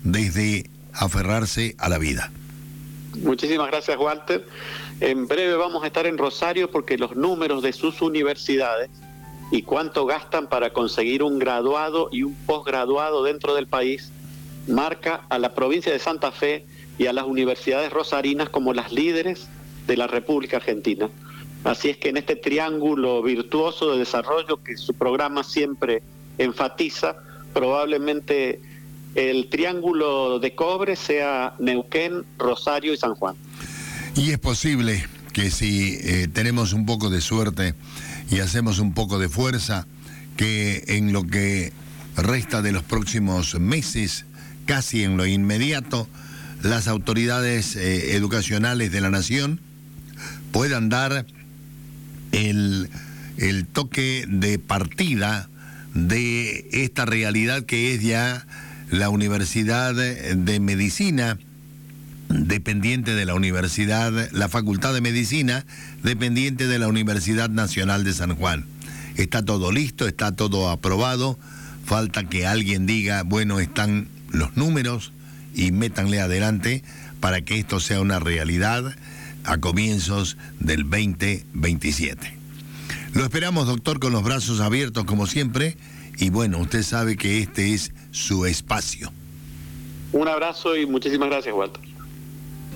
desde aferrarse a la vida. Muchísimas gracias, Walter. En breve vamos a estar en Rosario porque los números de sus universidades y cuánto gastan para conseguir un graduado y un posgraduado dentro del país marca a la provincia de Santa Fe y a las universidades rosarinas como las líderes de la República Argentina. Así es que en este triángulo virtuoso de desarrollo que su programa siempre enfatiza, probablemente el triángulo de cobre sea Neuquén, Rosario y San Juan. Y es posible que si tenemos un poco de suerte y hacemos un poco de fuerza, que en lo que resta de los próximos meses, casi en lo inmediato, las autoridades educacionales de la nación puedan dar el toque de partida de esta realidad que es ya la Universidad de Medicina, dependiente de la Universidad, la Facultad de Medicina, dependiente de la Universidad Nacional de San Juan. Está todo listo, está todo aprobado, falta que alguien diga, bueno, están los números y métanle adelante para que esto sea una realidad a comienzos del 2027. Lo esperamos, doctor, con los brazos abiertos como siempre, y bueno, usted sabe que este es su espacio. Un abrazo y muchísimas gracias, Walter.